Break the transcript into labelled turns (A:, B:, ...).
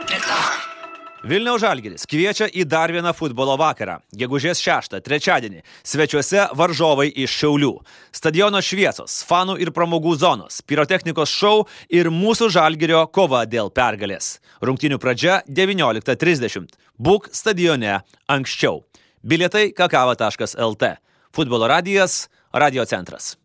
A: Reklama.
B: Vilniaus Žalgiris kviečia į dar vieną futbolo vakarą. Gegužės 6, trečiadienį. Svečiuose varžovai iš Šiaulių. Stadiono šviesos, fanų ir pramogų zonos, pirotechnikos šou ir mūsų Žalgirio kova dėl pergalės. Rungtynių pradžia 19:30. Būk stadione anksčiau. Bilietai kakava.lt. Futbolo radijas, Radio centras.